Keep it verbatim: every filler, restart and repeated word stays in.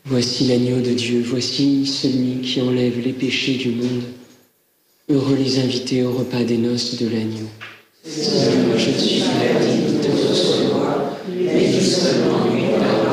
Voici l'agneau de Dieu, voici celui qui enlève les péchés du monde. Heureux les invités au repas des noces de l'agneau. Seigneur, je ne suis pas digne de te recevoir, mais dis seulement une parole